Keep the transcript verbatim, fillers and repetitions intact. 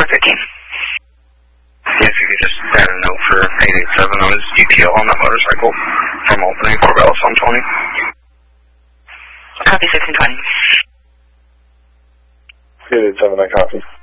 four thirteen. If you could just add a note for eight eight seven on his D P O on that motorcycle from opening for Bells on twenty. Copy six and twenty. eight eight seven, I copy.